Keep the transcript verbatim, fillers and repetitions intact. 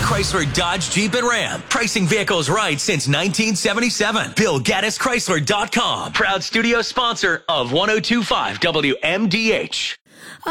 Chrysler, Dodge, Jeep, and Ram. Pricing vehicles right since nineteen seventy-seven. Bill Gaddis Chrysler dot com. Proud studio sponsor of one oh two point five W M D H.